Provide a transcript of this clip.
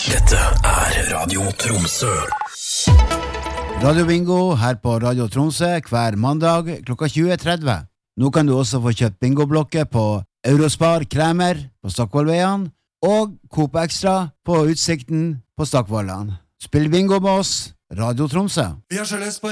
Dette Radio Tromsø. Radio Bingo her på Radio Tromsø hver mandag klokka 20.30. Nå kan du også få kjøpt bingoblokker på Eurospar Kremer på Stockvollveien og Coop Extra på Utsikten på Stockvollan. Spill bingo med oss, Radio Tromsø. Vi har sjøløst på